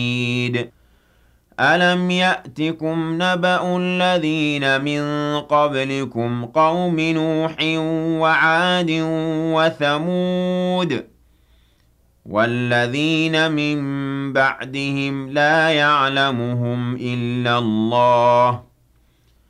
أَلَمْ يَأْتِكُمْ نَبَأُ الَّذِينَ مِن قَبْلِكُمْ قَوْمِ نُوحٍ وَعَادٍ وَثَمُودَ وَالَّذِينَ مِن بَعْدِهِمْ لَا يَعْلَمُهُمْ إِلَّا اللَّهُ